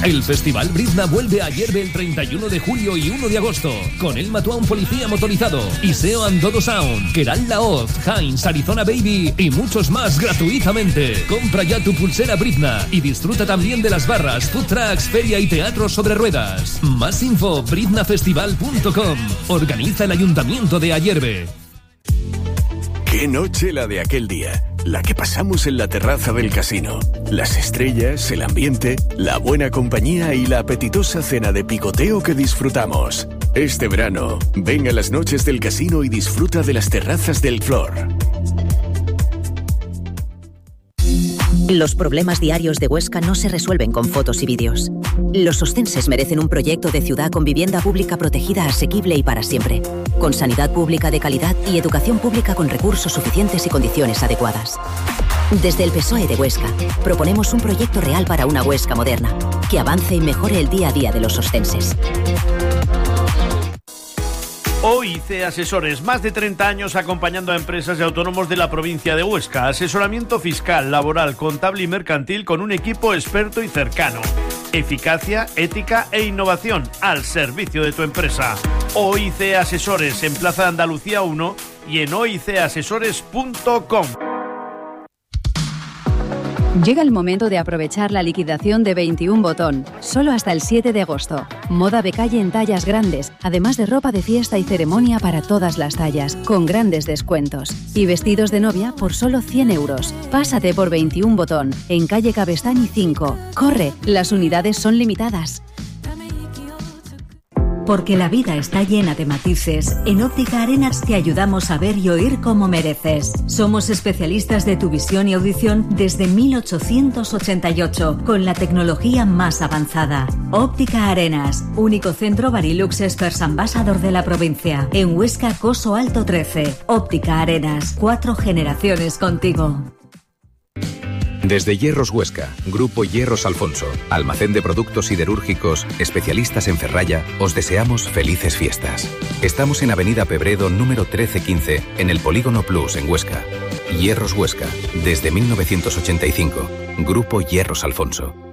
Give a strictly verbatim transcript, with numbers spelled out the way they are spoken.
El Festival Brizna vuelve a Ayerbe el treinta y uno de julio y uno de agosto. Con él mató a un policía motorizado. Iseo Andodo Sound, Keral Laoz, Heinz, Arizona Baby y muchos más gratuitamente. Compra ya tu pulsera Brizna y disfruta también de las barras, food trucks, feria y teatro sobre ruedas. Más info, brizna festival punto com. Organiza el Ayuntamiento de Ayerbe. ¡Qué noche la de aquel día! La que pasamos en la terraza del casino. Las estrellas, el ambiente, la buena compañía y la apetitosa cena de picoteo que disfrutamos. Este verano, ven a las noches del casino y disfruta de las terrazas del Flor. Los problemas diarios de Huesca no se resuelven con fotos y vídeos. Los ostenses merecen un proyecto de ciudad con vivienda pública protegida, asequible y para siempre, con sanidad pública de calidad y educación pública con recursos suficientes y condiciones adecuadas. Desde el P S O E de Huesca, proponemos un proyecto real para una Huesca moderna, que avance y mejore el día a día de los ostenses. O I C Asesores, más de treinta años acompañando a empresas y autónomos de la provincia de Huesca. Asesoramiento fiscal, laboral, contable y mercantil con un equipo experto y cercano. Eficacia, ética e innovación al servicio de tu empresa. O I C Asesores en Plaza Andalucía uno y en o i c asesores punto com. Llega el momento de aprovechar la liquidación de veintiún Botón, solo hasta el siete de agosto. Moda Becalle en tallas grandes, además de ropa de fiesta y ceremonia para todas las tallas, con grandes descuentos. Y vestidos de novia por solo cien euros. Pásate por veintiún Botón, en calle Cabestany cinco. Corre, las unidades son limitadas. Porque la vida está llena de matices, en Óptica Arenas te ayudamos a ver y oír como mereces. Somos especialistas de tu visión y audición desde mil ochocientos ochenta y ocho, con la tecnología más avanzada. Óptica Arenas, único centro Varilux Experts Ambassador de la provincia. En Huesca, Coso Alto trece. Óptica Arenas, cuatro generaciones contigo. Desde Hierros Huesca, Grupo Hierros Alfonso, almacén de productos siderúrgicos, especialistas en ferralla, os deseamos felices fiestas. Estamos en Avenida Pebredo número trece quince, en el Polígono Plus en Huesca. Hierros Huesca, desde mil novecientos ochenta y cinco, Grupo Hierros Alfonso.